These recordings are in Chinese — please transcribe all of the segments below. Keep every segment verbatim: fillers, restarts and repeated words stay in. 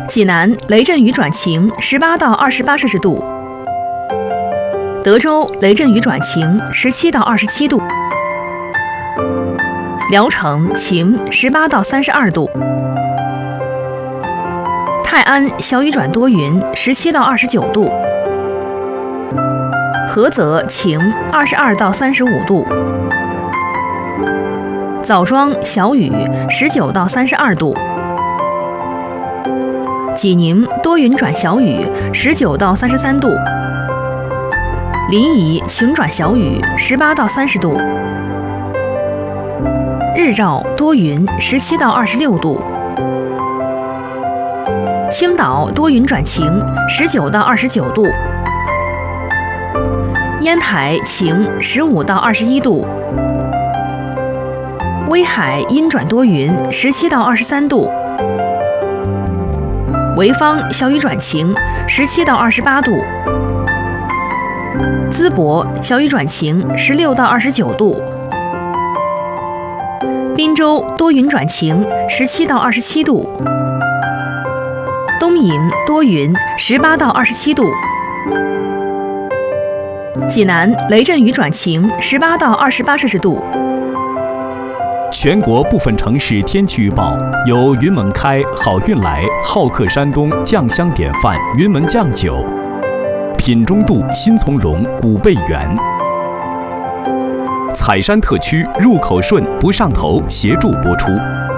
济南雷阵雨转晴，十八到二十八摄氏度；德州雷阵雨转晴，十七到二十七度；聊城晴，十八到三十二度；泰安小雨转多云，十七到二十九度；菏泽晴，二十二到三十五度；枣庄小雨，十九到三十二度；济宁多云转小雨，十九到三十三度；临沂晴转小雨，十八到三十度；日照多云，十七到二十六度；青岛多云转晴，十九到二十九度；烟台晴，十五到二十一度；威海阴转多云，十七到二十三度；潍坊小雨转晴，十七到二十八度；淄博小雨转晴，十六到二十九度；滨州多云转晴，十七到二十七度；东引多云，十八到二十七度；济南雷阵雨转晴，十八到二十八摄氏度。 全国部分城市天气预报由云门开好运来好客山东酱香典范云门酱酒、品中度新从容古贝园、彩山特区入口顺不上头协助播出。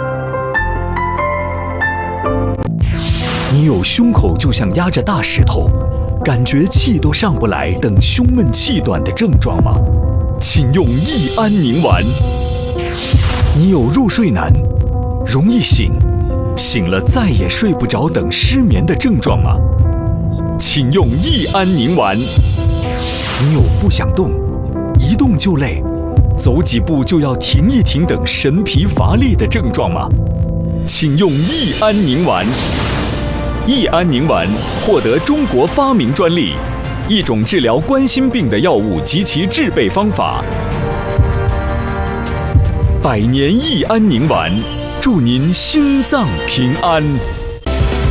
你有胸口就像压着大石头，感觉气都上不来等胸闷气短的症状吗？请用益安宁丸。你有入睡难、容易醒、醒了再也睡不着等失眠的症状吗？请用益安宁丸。你有不想动、一动就累、走几步就要停一停等神疲乏力的症状吗？请用益安宁丸。益安宁丸获得中国发明专利，一种治疗冠心病的药物及其制备方法。百年益安宁丸，祝您心脏平安。